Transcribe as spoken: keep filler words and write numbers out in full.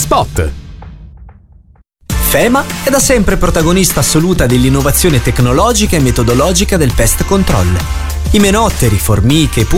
Spot. FEMA è da sempre protagonista assoluta dell'innovazione tecnologica e metodologica del pest control. Imenotteri, formiche,